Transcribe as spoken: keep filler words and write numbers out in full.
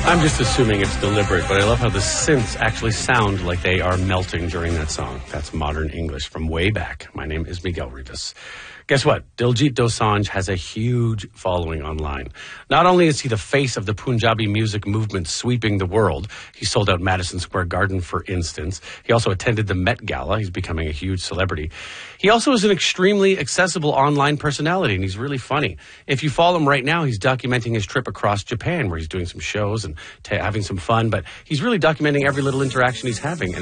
I'm just assuming it's deliberate, but I love how the synths actually sound like they are melting during that song. That's modern English from way back. My name is Miguel Rivas. Guess what? Diljit Dosanjh has a huge following online. Not only is he the face of the Punjabi music movement sweeping the world, he sold out Madison Square Garden, for instance. He also attended the Met Gala. He's becoming a huge celebrity. He also is an extremely accessible online personality, and he's really funny. If you follow him right now, he's documenting his trip across Japan, where he's doing some shows and t- having some fun, but he's really documenting every little interaction he's having. And